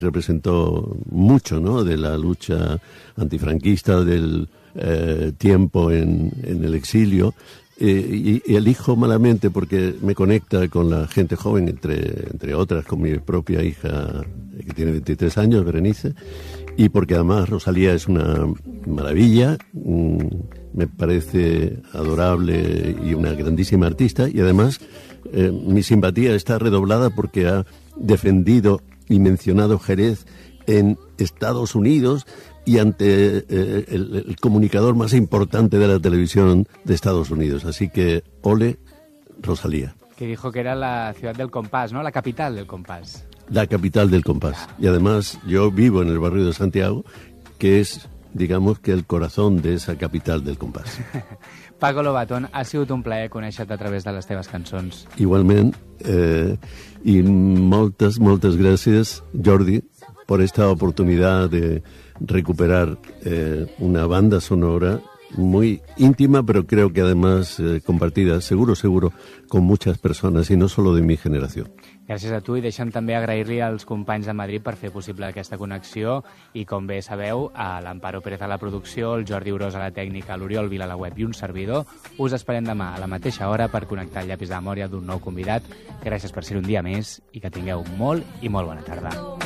representó mucho, ¿no?, de la lucha antifranquista, del tiempo en el exilio. Y elijo malamente porque me conecta con la gente joven, entre otras, con mi propia hija, que tiene 23 años, Berenice, y porque además Rosalía es una maravilla, me parece adorable y una grandísima artista, y además mi simpatía está redoblada porque ha defendido y mencionado Jerez en Estados Unidos y ante el comunicador más importante de la televisión de Estados Unidos. Así que, ole, Rosalía. Que dijo que era la ciudad del compás, ¿no? La capital del compás. La capital del compás. Y además yo vivo en el barrio de Santiago, que es, digamos, que el corazón de esa capital del compás. Paco Lobatón, ha sigut un plaer conèixer-te a través de les teves cançons. Igualment, y moltes gràcies, Jordi, por esta oportunidad de recuperar una banda sonora muy íntima, pero creo que además compartida, seguro, con muchas personas, y no solo de mi generació. Gràcies a tu, i deixa'm també agrair-li als companys de Madrid per fer possible aquesta connexió, i com bé sabeu, a l'Amparo Pérez a la producció, el Jordi Urós a la tècnica, l'Oriol Vila a la web i un servidor. Us esperem demà a la mateixa hora per connectar el llapis de memòria d'un nou convidat. Gràcies per ser un dia més i que tingueu molt i molt bona tarda.